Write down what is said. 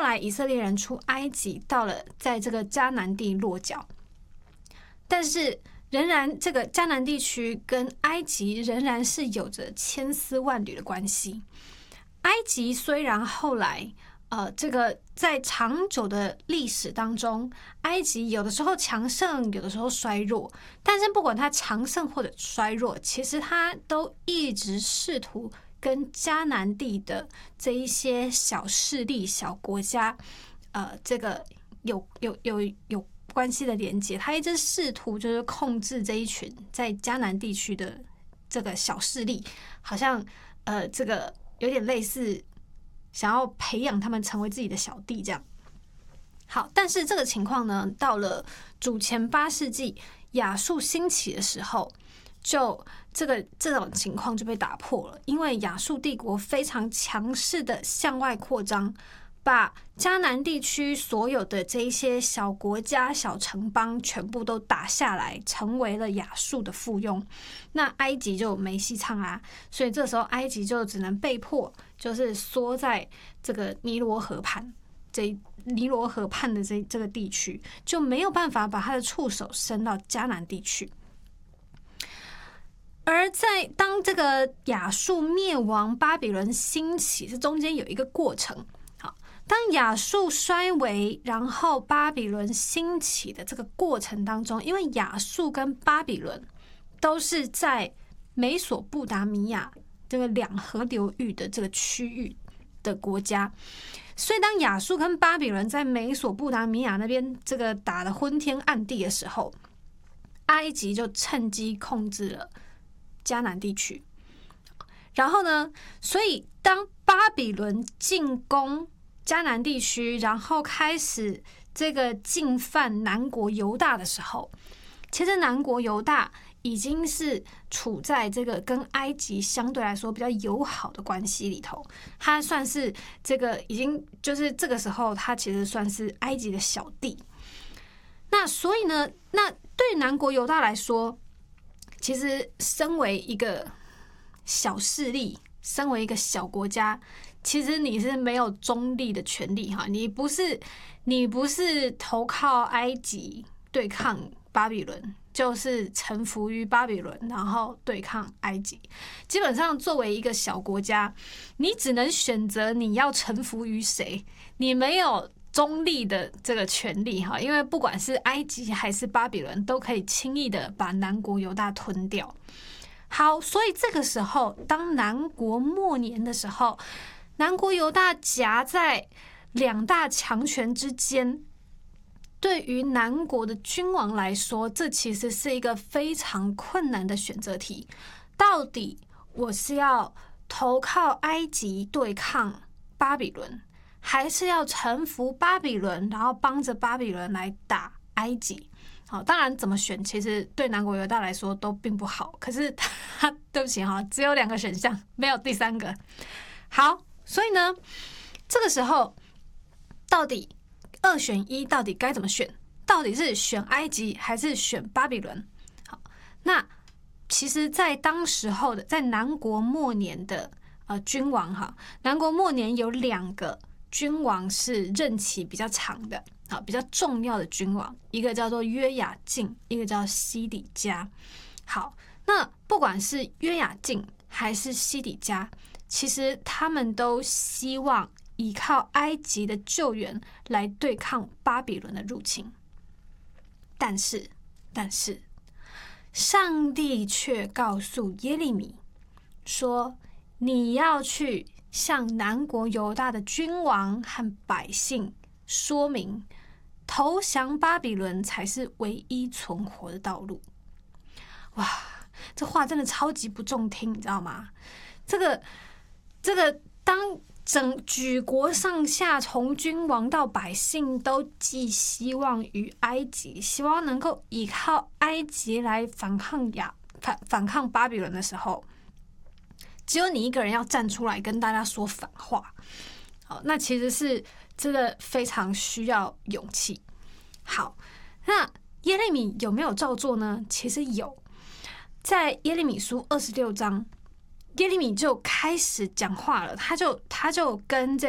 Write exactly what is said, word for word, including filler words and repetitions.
来以色列人出埃及，到了在这个迦南地落脚，但是仍然这个迦南地区跟埃及仍然是有着千丝万缕的关系。埃及虽然后来呃，这个在长久的历史当中，埃及有的时候强盛，有的时候衰弱，但是不管它强盛或者衰弱，其实它都一直试图跟迦南地的这一些小势力、小国家，呃，这个有有有有关系的连接，它一直试图就是控制这一群在迦南地区的这个小势力，好像呃，这个有点类似想要培养他们成为自己的小弟这样。好，但是这个情况呢，到了主前八世纪亚述兴起的时候，就这个这种情况就被打破了，因为亚述帝国非常强势的向外扩张，把迦南地区所有的这一些小国家、小城邦全部都打下来，成为了亚述的附庸。那埃及就没戏唱啊，所以这时候埃及就只能被迫就是缩在这个尼罗河畔，这尼罗河畔的这这个地区，就没有办法把他的触手伸到迦南地区。而在当这个亚述灭亡，巴比伦兴起，这中间有一个过程。好，当亚述衰微，然后巴比伦兴起的这个过程当中，因为亚述跟巴比伦都是在美索不达米亚这个两河流域的这个区域的国家，所以当亚述跟巴比伦在美索不达米亚那边这个打得昏天暗地的时候，埃及就趁机控制了迦南地区。然后呢，所以当巴比伦进攻迦南地区，然后开始这个进犯南国犹大的时候，其实南国犹大已经是处在这个跟埃及相对来说比较友好的关系里头，他算是这个已经就是这个时候他其实算是埃及的小弟。那所以呢，那对南国犹大来说，其实身为一个小势力，身为一个小国家，其实你是没有中立的权利哈，你不是你不是投靠埃及对抗巴比伦，就是臣服于巴比伦，然后对抗埃及。基本上作为一个小国家，你只能选择你要臣服于谁，你没有中立的这个权利哈，因为不管是埃及还是巴比伦，都可以轻易的把南国犹大吞掉。好，所以这个时候，当南国末年的时候，南国犹大夹在两大强权之间，对于南国的君王来说，这其实是一个非常困难的选择题。到底我是要投靠埃及对抗巴比伦，还是要臣服巴比伦，然后帮着巴比伦来打埃及？好，当然怎么选，其实对南国犹大来说都并不好。可是他，对不起哈，只有两个选项，没有第三个。好，所以呢，这个时候到底二选一，到底该怎么选？到底是选埃及还是选巴比伦？好，那其实，在当时候的，在南国末年的呃君王哈，南国末年有两个君王是任期比较长的，好，比较重要的君王，一个叫做约雅敬，一个叫西底家。好，那不管是约雅敬还是西底家，其实他们都希望依靠埃及的救援来对抗巴比伦的入侵。但是，但是，上帝却告诉耶利米说：“你要去向南国犹大的君王和百姓说明，投降巴比伦才是唯一存活的道路。”哇，这话真的超级不中听，你知道吗？这个，这个，当整举国上下，从君王到百姓，都寄希望于埃及，希望能够依靠埃及来反抗亚反反抗巴比伦的时候，只有你一个人要站出来跟大家说反话。好，那其实是真的非常需要勇气。好，那耶利米有没有照做呢？其实有，在耶利米书二十六章，耶利米就开始讲话了，他就他就跟这